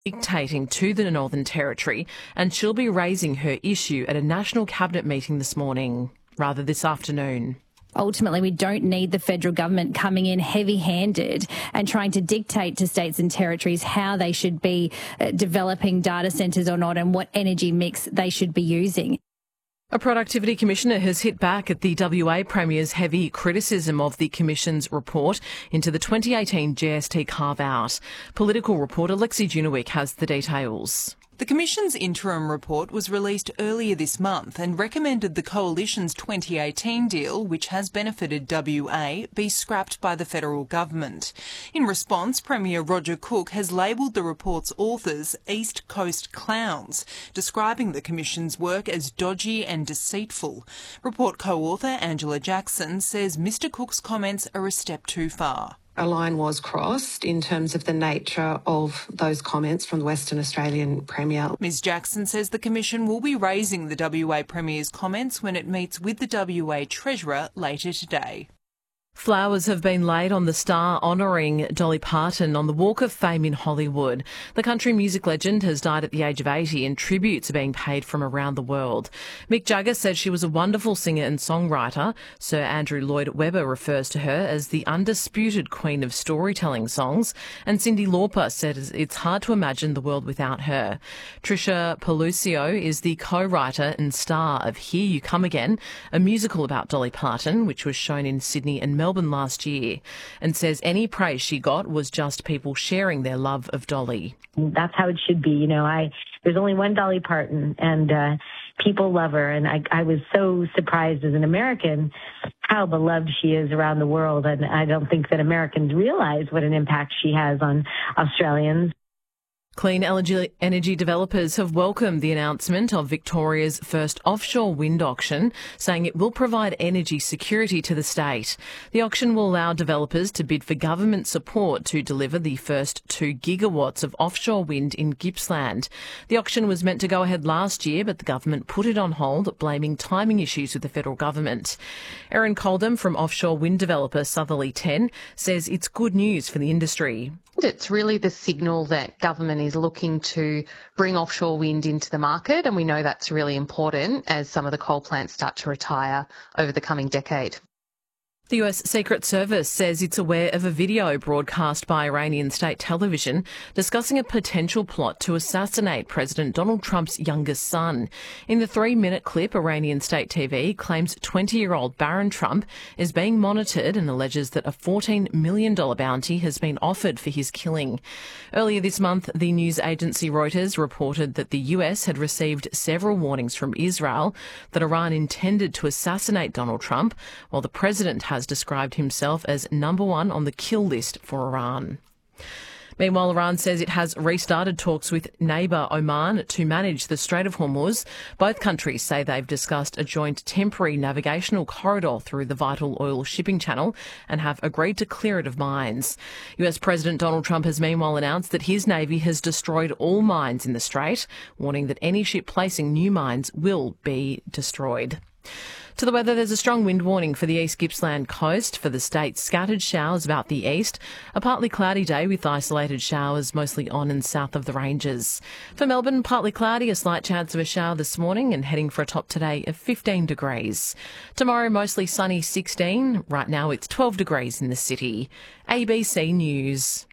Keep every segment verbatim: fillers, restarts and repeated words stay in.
dictating to the Northern Territory, and she'll be raising her issue at a National Cabinet meeting this morning, rather this afternoon. Ultimately, we don't need the federal government coming in heavy-handed and trying to dictate to states and territories how they should be uh, developing data centres or not and what energy mix they should be using. A productivity commissioner has hit back at the W A Premier's heavy criticism of the Commission's report into the twenty eighteen G S T carve-out. Political reporter Lexi Junowick has the details. The Commission's interim report was released earlier this month and recommended the Coalition's twenty eighteen deal, which has benefited W A, be scrapped by the federal government. In response, Premier Roger Cook has labelled the report's authors East Coast clowns, describing the Commission's work as dodgy and deceitful. Report co-author Angela Jackson says Mr Cook's comments are a step too far. A line was crossed in terms of the nature of those comments from the Western Australian Premier. Ms Jackson says the Commission will be raising the W A Premier's comments when it meets with the W A Treasurer later today. Flowers have been laid on the star honouring Dolly Parton on the Walk of Fame in Hollywood. The country music legend has died at the age of eighty and tributes are being paid from around the world. Mick Jagger said she was a wonderful singer and songwriter. Sir Andrew Lloyd Webber refers to her as the undisputed queen of storytelling songs. And Cyndi Lauper said it's hard to imagine the world without her. Trisha Polucio is the co-writer and star of Here You Come Again, a musical about Dolly Parton, which was shown in Sydney and Melbourne last year, and says any praise she got was just people sharing their love of Dolly. That's how it should be. You know, I there's only one Dolly Parton, and uh, people love her. And I, I was so surprised as an American how beloved she is around the world. And I don't think that Americans realize what an impact she has on Australians. Clean energy developers have welcomed the announcement of Victoria's first offshore wind auction, saying it will provide energy security to the state. The auction will allow developers to bid for government support to deliver the first two gigawatts of offshore wind in Gippsland. The auction was meant to go ahead last year, but the government put it on hold, blaming timing issues with the federal government. Erin Coldham from offshore wind developer Southerly ten says it's good news for the industry. It's really the signal that government is looking to bring offshore wind into the market, and we know that's really important as some of the coal plants start to retire over the coming decade. The U S Secret Service says it's aware of a video broadcast by Iranian state television discussing a potential plot to assassinate President Donald Trump's youngest son. In the three-minute clip, Iranian state T V claims twenty-year-old Barron Trump is being monitored and alleges that a fourteen million dollars bounty has been offered for his killing. Earlier this month, the news agency Reuters reported that the U S had received several warnings from Israel that Iran intended to assassinate Donald Trump, while the president has described himself as number one on the kill list for Iran. Meanwhile, Iran says it has restarted talks with neighbour Oman to manage the Strait of Hormuz. Both countries say they've discussed a joint temporary navigational corridor through the vital oil shipping channel and have agreed to clear it of mines. U S President Donald Trump has meanwhile announced that his Navy has destroyed all mines in the Strait, warning that any ship placing new mines will be destroyed. To the weather, there's a strong wind warning for the East Gippsland coast. For the state, scattered showers about the east. A partly cloudy day with isolated showers mostly on and south of the ranges. For Melbourne, partly cloudy, a slight chance of a shower this morning and heading for a top today of fifteen degrees. Tomorrow, mostly sunny, sixteen. Right now, it's twelve degrees in the city. A B C News.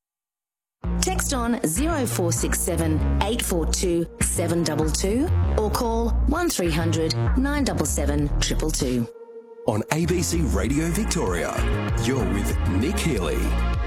Text on zero four six seven eight four two seven two two or call one three hundred nine seven seven two two two. On A B C Radio Victoria, you're with Nick Healy.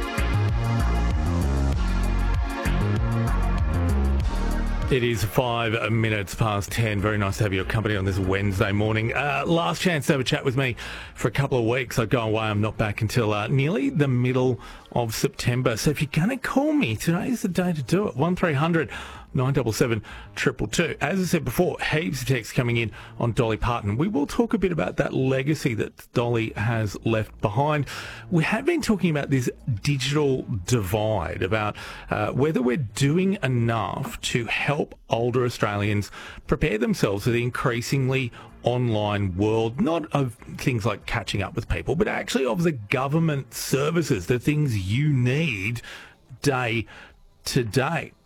It is five minutes past ten. Very nice to have your company on this Wednesday morning. Uh, last chance to have a chat with me for a couple of weeks. I go away. I'm not back until uh, nearly the middle of September. So if you're going to call me, today is the day to do it. one three hundred nine seven seven two two two. As I said before, heaps of texts coming in on Dolly Parton. We will talk a bit about that legacy that Dolly has left behind. We have been talking about this digital divide, about uh, whether we're doing enough to help older Australians prepare themselves for the increasingly online world, not of things like catching up with people, but actually of the government services, the things you need day to day.